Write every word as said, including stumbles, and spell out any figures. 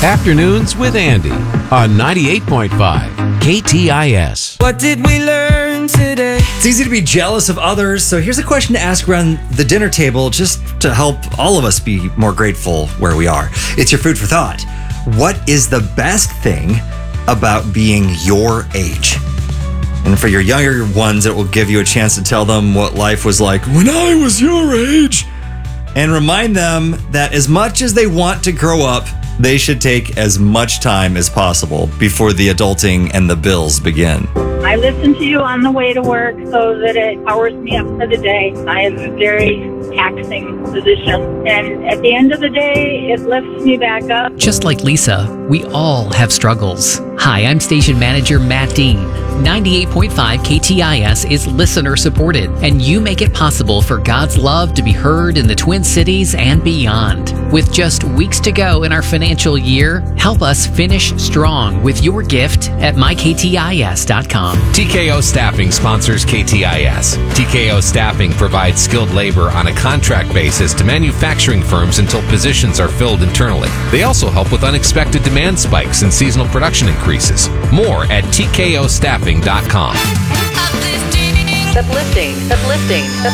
Afternoons with Andy on ninety-eight point five K T I S. What did we learn today? It's easy to be jealous of others, so here's a question to ask around the dinner table just to help all of us be more grateful where we are. It's your food for thought. What is the best thing about being your age? And for your younger ones, it will give you a chance to tell them what life was like when I was your age. And remind them that as much as they want to grow up, they should take as much time as possible before the adulting and the bills begin. I listen to you on the way to work so that it powers me up for the day. I have a very taxing position. And at the end of the day, it lifts me back up. Just like Lisa, we all have struggles. Hi, I'm station manager Matt Dean. ninety-eight point five K T I S is listener supported, and you make it possible for God's love to be heard in the Twin Cities and beyond. With just weeks to go in our financial year, help us finish strong with your gift at my k t i s dot com. T K O Staffing sponsors K T I S. T K O Staffing provides skilled labor on a contract basis to manufacturing firms until positions are filled internally. They also help with unexpected demand spikes and seasonal production increases. More at t k o staffing dot com. Uplifting, uplifting, uplifting.